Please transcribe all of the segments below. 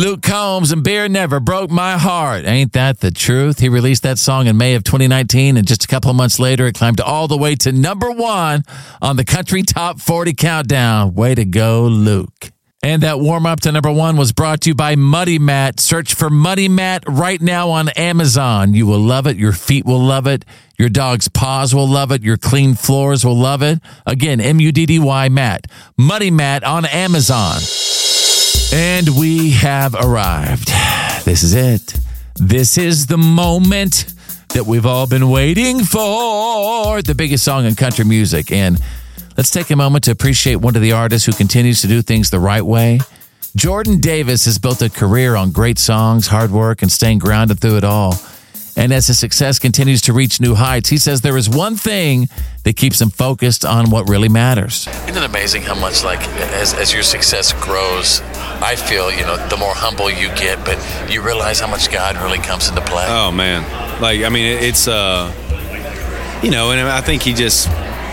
Luke Combs and Beer Never Broke My Heart. Ain't that the truth? He released that song in May of 2019, and just a couple of months later, it climbed all the way to number 1 on the Country Top 40 Countdown. Way to go, Luke. And that warm-up to number 1 was brought to you by Muddy Mat. Search for Muddy Mat right now on Amazon. You will love it. Your feet will love it. Your dog's paws will love it. Your clean floors will love it. Again, M-U-D-D-Y Mat. Muddy Mat on Amazon. And we have arrived. This is it. This is the moment that we've all been waiting for. The biggest song in country music. And let's take a moment to appreciate one of the artists who continues to do things the right way. Jordan Davis has built a career on great songs, hard work, and staying grounded through it all. And as his success continues to reach new heights, he says there is one thing that keeps him focused on what really matters. Isn't it amazing how much, like, as your success grows, I feel, the more humble you get, but you realize how much God really comes into play. Oh, man. Like, I mean, it's, and I think he just,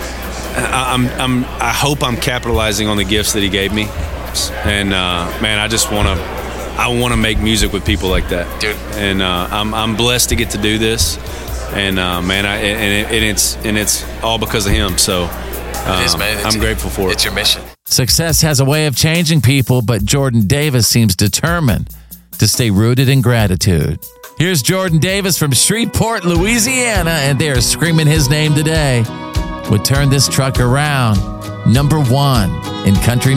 I hope I'm capitalizing on the gifts that he gave me. And, man, I want to make music with people like that, dude. And I'm blessed to get to do this, and man, it's all because of him. So I'm grateful for it. It's your mission. Success has a way of changing people, but Jordan Davis seems determined to stay rooted in gratitude. Here's Jordan Davis from Shreveport, Louisiana, and they are screaming his name today. Would turn this truck around. Number 1 in country